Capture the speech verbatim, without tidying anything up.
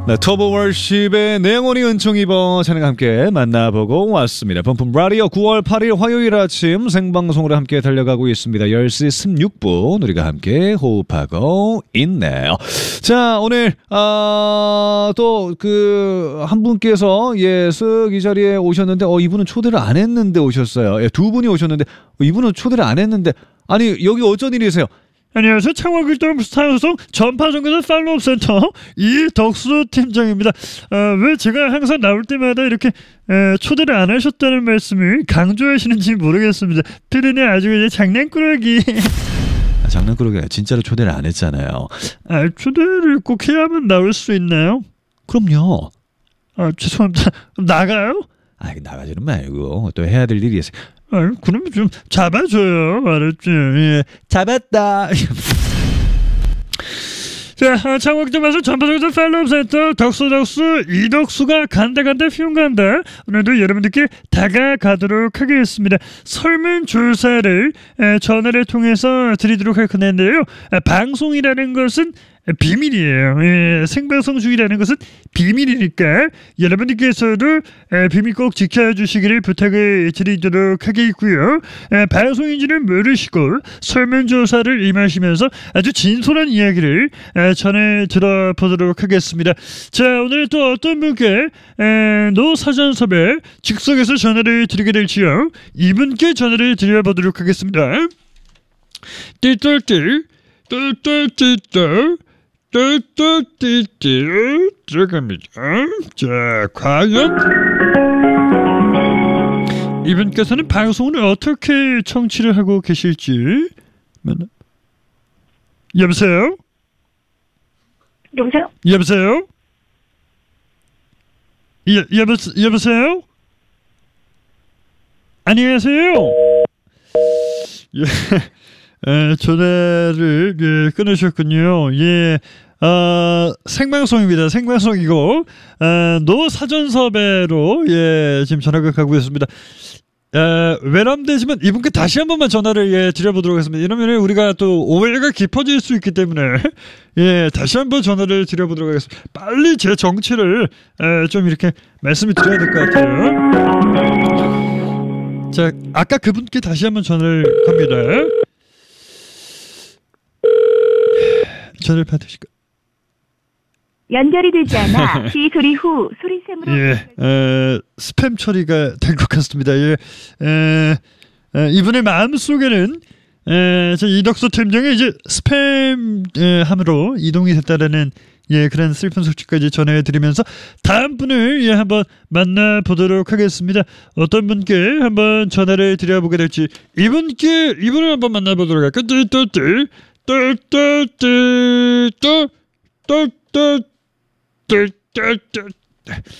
네, 터보월십의 내영혼이 은총이버 찬양 함께 만나보고 왔습니다. 범품 라디오 구월 팔일 화요일 아침 생방송으로 함께 달려가고 있습니다. 열 시 십육 분 우리가 함께 호흡하고 있네요. 자, 오늘 아, 또 그 한 분께서 예, 쓱 이 자리에 오셨는데 어 이분은 초대를 안 했는데 오셨어요. 예, 두 분이 오셨는데 어, 이분은 초대를 안 했는데 아니 여기 어쩐 일이세요? 안녕하세요. 창원길동 스타방송 전파전교사 팔로업 센터 이덕수 팀장입니다. 어, 왜 제가 항상 나올 때마다 이렇게 에, 초대를 안 하셨다는 말씀을 강조하시는지 모르겠습니다. 피디님 아주 이제 장난꾸러기. 아, 장난꾸러기가 진짜로 초대를 안 했잖아요. 아, 초대를 꼭 해야만 나올 수 있나요? 그럼요. 아, 죄송합니다. 나가요? 아, 나가지는 말고 또 해야 될 일이 있어요. 아, 그러면 좀 잡아줘요. 알았지? 예. 잡았다. 자, 창원길동 방송 전파전교사 팔로업 센터 덕수 덕수 이덕수가 간다 간다 휘웅 간다. 오늘도 여러분들께 다가가도록 하겠습니다. 설문조사를 에, 전화를 통해서 드리도록 할 건데요. 아, 방송이라는 것은 비밀이에요. 예, 생방송 중이라는 것은 비밀이니까 여러분들께서도 에, 비밀 꼭 지켜주시기를 부탁을 드리도록 하겠고요. 에, 방송인지는 모르시고 설문조사를 임하시면서 아주 진솔한 이야기를 에, 전해 들어보도록 하겠습니다. 자, 오늘 또 어떤 분께 에, 노사전섭에 즉석에서 전화를 드리게 될지요. 이분께 전화를 드려보도록 하겠습니다. 띠똘띠 띠똘띠똘 뚜뚜띠띠 들어갑니다. 자, 과연 이분께서는 방송을 어떻게 청취를 하고 계실지. 여보세요? 여보세요? 여보세요? 여, 여보, 여보세요? 안녕하세요? 예. 에, 전화를 예, 끊으셨군요. 예, 어, 생방송입니다. 생방송이고 어, 노사전섭외로 예, 지금 전화가 가고 있습니다. 에, 외람되지만 이분께 다시 한 번만 전화를 예, 드려보도록 하겠습니다. 이러면 우리가 또 오해가 깊어질 수 있기 때문에 예, 다시 한 번 전화를 드려보도록 하겠습니다. 빨리 제 정체를 에, 좀 이렇게 말씀을 드려야 될 것 같아요. 자, 아까 그분께 다시 한 번 전화를 갑니다. 전화를 받으실까? 연결이 되지 않아 시 소리 후 소리샘으로. 예, 에, 스팸 처리가 된 것 같습니다. 예, 에, 에, 이분의 마음 속에는 에, 저 이덕수 팀장이 이제 스팸함으로 이동이 됐다라는 예 그런 슬픈 소식까지 전해드리면서 다음 분을 예 한번 만나보도록 하겠습니다. 어떤 분께 한번 전화를 드려보게 될지 이분께 이분을 한번 만나보도록 할까요? 뚜뚜뚜 뚜뚜뚜 뚜뚜뚜 뚜뚜뚜